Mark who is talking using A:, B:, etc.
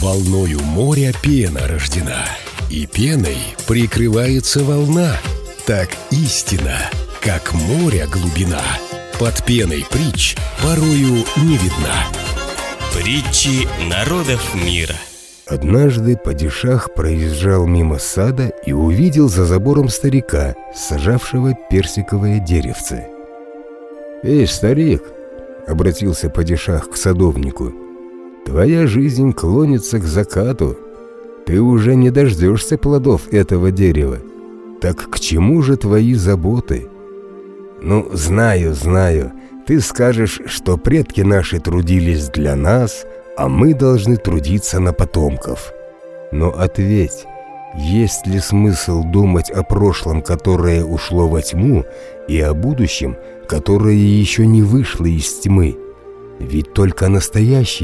A: Волною моря пена рождена, и пеной прикрывается волна. Так истина, как моря глубина, под пеной притч порою не видна.
B: Притчи народов мира.
C: Однажды падишах проезжал мимо сада и увидел за забором старика, сажавшего персиковое деревце. «Эй, старик!» — обратился падишах к садовнику. «Твоя жизнь клонится к закату. Ты уже не дождешься плодов этого дерева. Так к чему же твои заботы?» «Ну, знаю. Ты скажешь, что предки наши трудились для нас, а мы должны трудиться на потомков. Но ответь, есть ли смысл думать о прошлом, которое ушло во тьму, и о будущем, которое еще не вышло из тьмы? Ведь только настоящее